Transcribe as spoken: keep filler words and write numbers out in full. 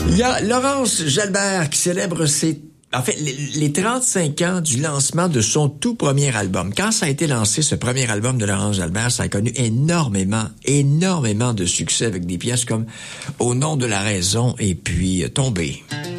Il y a Laurence Jalbert qui célèbre ses En fait, les, les trente-cinq ans du lancement de son tout premier album. Quand ça a été lancé, ce premier album de Laurence Jalbert, ça a connu énormément, énormément de succès avec des pièces comme Au nom de la raison et puis Tombé.